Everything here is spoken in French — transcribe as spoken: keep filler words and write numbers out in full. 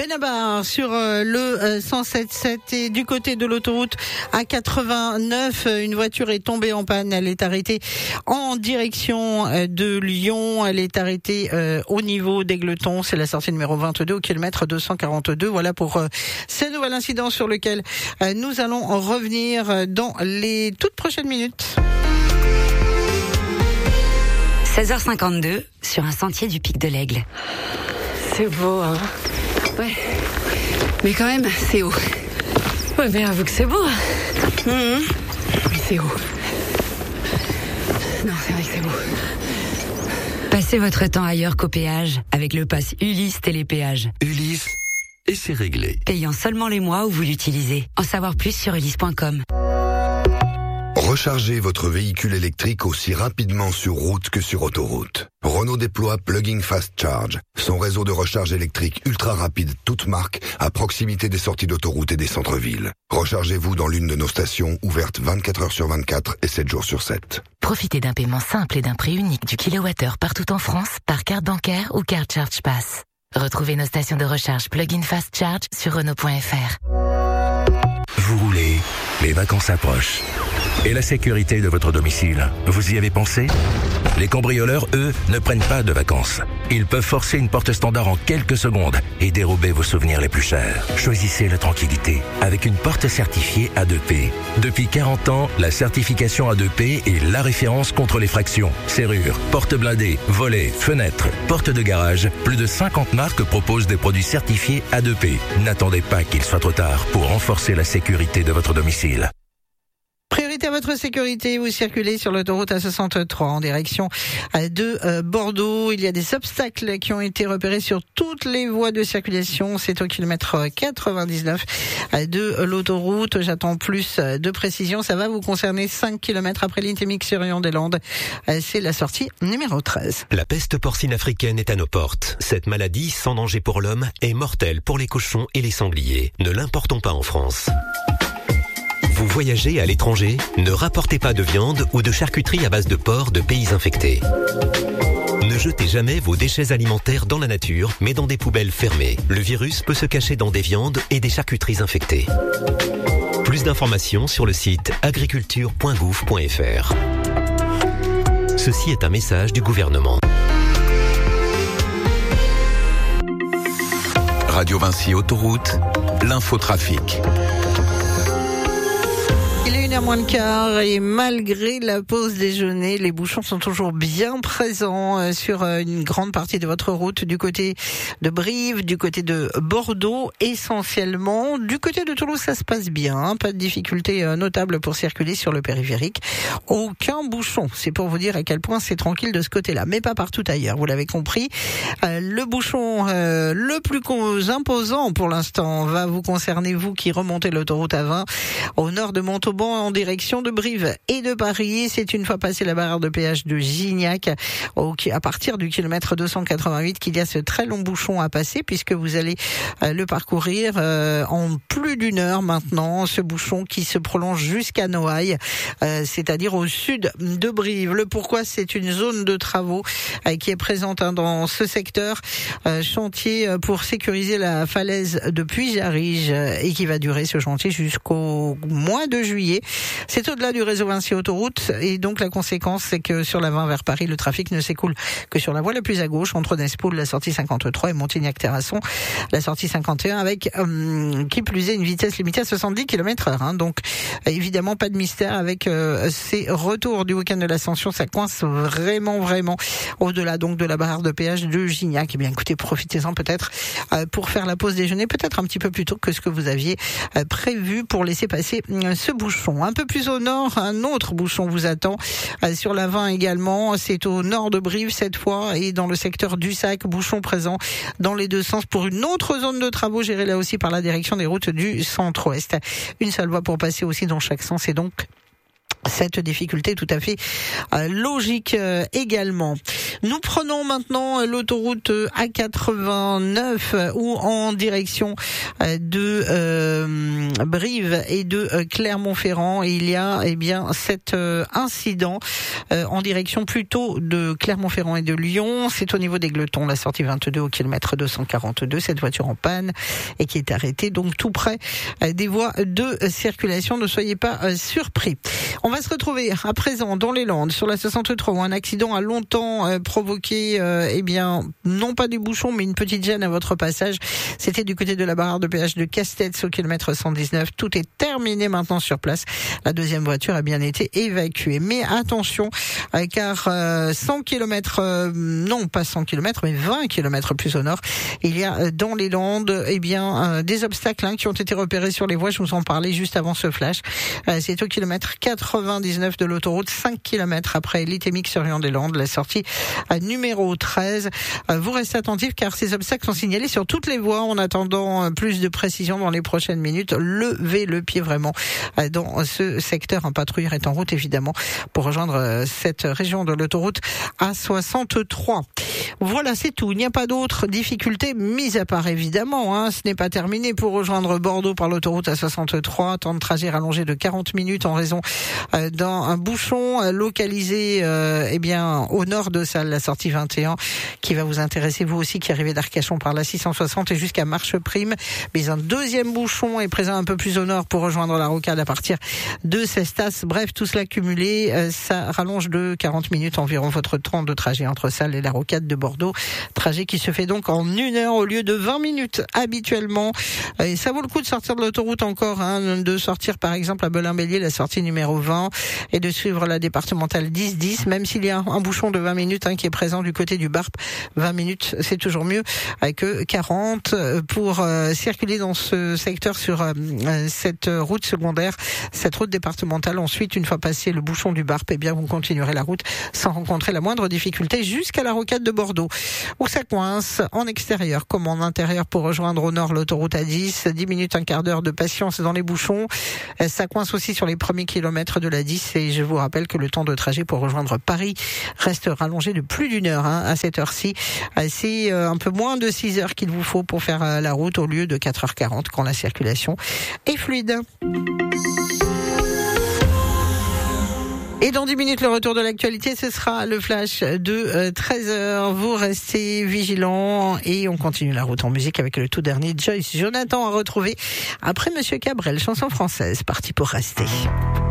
Benabar sur euh, le euh, cent sept sept et du côté de l'autoroute A quatre-vingt-neuf, une voiture est tombée en panne. Elle est arrêtée en direction euh, de Lyon. Elle est arrêtée euh, au niveau d'Égletons. C'est la sortie numéro vingt-deux au kilomètre deux cent quarante-deux. Voilà pour euh, ce nouvel incident sur lequel euh, nous allons revenir dans les toutes prochaines minutes. seize heures cinquante-deux sur un sentier du Pic de l'Aigle. C'est beau, hein. Ouais. Mais quand même, c'est haut. Ouais, mais avoue que c'est beau. Mmh. Mais c'est haut. Non, c'est vrai que c'est beau. Passez votre temps ailleurs qu'au péage avec le pass Ulysse Télépéage. Ulysse, et c'est réglé. Payant seulement les mois où vous l'utilisez. En savoir plus sur ulysse point com. Rechargez votre véhicule électrique aussi rapidement sur route que sur autoroute. Renault déploie Plug-in Fast Charge, son réseau de recharge électrique ultra rapide toute marque à proximité des sorties d'autoroute et des centres-villes. Rechargez-vous dans l'une de nos stations ouvertes vingt-quatre heures sur vingt-quatre et sept jours sur sept. Profitez d'un paiement simple et d'un prix unique du kilowattheure partout en France par carte bancaire ou carte Charge Pass. Retrouvez nos stations de recharge Plug-in Fast Charge sur Renault point F R. Vous roulez, les vacances approchent. Et la sécurité de votre domicile, vous y avez pensé ? Les cambrioleurs, eux, ne prennent pas de vacances. Ils peuvent forcer une porte standard en quelques secondes et dérober vos souvenirs les plus chers. Choisissez la tranquillité avec une porte certifiée A deux P. Depuis quarante ans, la certification A deux P est la référence contre les fractions. Serrures, portes blindées, volets, fenêtres, portes de garage. Plus de cinquante marques proposent des produits certifiés A deux P. N'attendez pas qu'il soit trop tard pour renforcer la sécurité de votre domicile. Priorité à votre sécurité, vous circulez sur l'autoroute A soixante-trois en direction de Bordeaux. Il y a des obstacles qui ont été repérés sur toutes les voies de circulation. C'est au kilomètre quatre-vingt-dix-neuf de l'autoroute. J'attends plus de précision. Ça va vous concerner cinq kilomètres après l'Intémix-sur-Yonne-des-Landes. C'est la sortie numéro treize. La peste porcine africaine est à nos portes. Cette maladie, sans danger pour l'homme, est mortelle pour les cochons et les sangliers. Ne l'importons pas en France. Vous voyagez à l'étranger, ne rapportez pas de viande ou de charcuterie à base de porc de pays infectés. Ne jetez jamais vos déchets alimentaires dans la nature, mais dans des poubelles fermées. Le virus peut se cacher dans des viandes et des charcuteries infectées. Plus d'informations sur le site agriculture point gouv point f r. Ceci est un message du gouvernement. Radio Vinci Autoroute, l'infotrafic. Il est une heure moins le quart et malgré la pause déjeuner, les bouchons sont toujours bien présents sur une grande partie de votre route, du côté de Brive, du côté de Bordeaux essentiellement. Du côté de Toulouse, ça se passe bien, pas de difficultés notables pour circuler sur le périphérique. Aucun bouchon, c'est pour vous dire à quel point c'est tranquille de ce côté-là, mais pas partout ailleurs, vous l'avez compris. Le bouchon euh, le plus imposant pour l'instant va vous concerner, vous qui remontez l'autoroute A vingt au nord de Montauban en direction de Brive et de Paris. C'est une fois passé la barrière de péage de Gignac, à partir du kilomètre deux cent quatre-vingt-huit, qu'il y a ce très long bouchon à passer, puisque vous allez le parcourir en plus d'une heure maintenant, ce bouchon qui se prolonge jusqu'à Noailles, c'est-à-dire au sud de Brive. Le pourquoi, c'est une zone de travaux qui est présente dans ce secteur, chantier pour sécuriser la falaise de Puy-Jarige, et qui va durer ce chantier jusqu'au mois de juillet. C'est au-delà du réseau Vinci Autoroute, et donc la conséquence, c'est que sur la vingt vers Paris, le trafic ne s'écoule que sur la voie la plus à gauche, entre Nespoul, la sortie cinquante-trois, et Montignac-Terrasson, la sortie cinquante et un, avec euh, qui plus est une vitesse limitée à soixante-dix kilomètres heure. Hein. Donc évidemment pas de mystère avec euh, ces retours du week-end de l'Ascension, ça coince vraiment vraiment au-delà donc de la barrière de péage de Gignac. Eh bien écoutez, profitez-en peut-être euh, pour faire la pause déjeuner, peut-être un petit peu plus tôt que ce que vous aviez euh, prévu pour laisser passer euh, ce bouchon. Un peu plus au nord, un autre bouchon vous attend euh, sur la vingt également. C'est au nord de Brive cette fois, et dans le secteur du Sac, bouchon présent dans les deux sens pour une autre zone de travaux gérée là aussi par la direction des routes du centre-ouest. Une seule voie pour passer aussi dans chaque sens, et donc Cette difficulté tout à fait euh, logique euh, également. Nous prenons maintenant l'autoroute A quatre-vingt-neuf euh, ou en direction euh, de euh, Brive et de euh, Clermont-Ferrand. Et il y a eh bien cet euh, incident euh, en direction plutôt de Clermont-Ferrand et de Lyon. C'est au niveau d'Égletons, la sortie vingt-deux au kilomètre deux cent quarante-deux. Cette voiture en panne et qui est arrêtée donc tout près euh, des voies de circulation. Ne soyez pas euh, surpris. On va se retrouver à présent dans les Landes sur la soixante-trois où un accident a longtemps euh, provoqué euh, eh bien non pas des bouchons mais une petite gêne à votre passage. C'était du côté de la barrière de péage de Castets au kilomètre cent dix-neuf. Tout est terminé maintenant sur place. La deuxième voiture a bien été évacuée. Mais attention euh, car euh, cent kilomètres euh, non pas cent kilomètres mais vingt kilomètres plus au nord, il y a euh, dans les Landes eh bien euh, des obstacles hein, qui ont été repérés sur les voies. Je vous en parlais juste avant ce flash. Euh, c'est au kilomètre quatre-vingt-dix-neuf de l'autoroute, cinq kilomètres après Litémix-Orient-des-Landes, la sortie à numéro treize. Euh, vous restez attentifs car ces obstacles sont signalés sur toutes les voies. En attendant euh, plus de précision dans les prochaines minutes, levez le pied vraiment euh, dans ce secteur. Un patrouilleur est en route évidemment pour rejoindre euh, cette région de l'autoroute A soixante-trois. Voilà, c'est tout. Il n'y a pas d'autres difficultés, mis à part évidemment. Hein, ce n'est pas terminé pour rejoindre Bordeaux par l'autoroute A soixante-trois. Temps de trajet rallongé de quarante minutes en raison euh, d'un bouchon euh, localisé euh, eh bien au nord de Salles, la sortie vingt et un, qui va vous intéresser vous aussi, qui arrivez d'Arcachon par la six cent soixante et jusqu'à Marcheprime. Mais un deuxième bouchon est présent un peu plus au nord pour rejoindre la rocade à partir de Cestas. Bref, tout cela cumulé, euh, ça rallonge de quarante minutes environ votre temps de trajet entre Salles et la rocade de Bordeaux. Trajet qui se fait donc en une heure au lieu de vingt minutes habituellement. Et ça vaut le coup de sortir de l'autoroute encore, hein, de sortir par exemple à Belin-Bélier, la sortie numéro vingt, et de suivre la départementale dix dix, même s'il y a un bouchon de vingt minutes hein, qui est présent du côté du Barp. vingt minutes, c'est toujours mieux que quarante pour euh, circuler dans ce secteur sur euh, cette route secondaire, cette route départementale. Ensuite, une fois passé le bouchon du Barp, eh bien vous continuerez la route sans rencontrer la moindre difficulté jusqu'à la rocade de Bordeaux, où ça coince en extérieur comme en intérieur pour rejoindre au nord l'autoroute A dix. dix minutes, un quart d'heure de patience dans les bouchons. Ça coince aussi sur les premiers kilomètres de la dix, et je vous rappelle que le temps de trajet pour rejoindre Paris reste rallongé de plus d'une heure hein, à cette heure-ci. C'est un peu moins de six heures qu'il vous faut pour faire la route au lieu de quatre heures quarante quand la circulation est fluide. Et dans dix minutes, le retour de l'actualité, ce sera le flash de treize heures. Vous restez vigilants et on continue la route en musique avec le tout dernier Joyce Jonathan à retrouver après Monsieur Cabrel, chanson française, parti pour rester.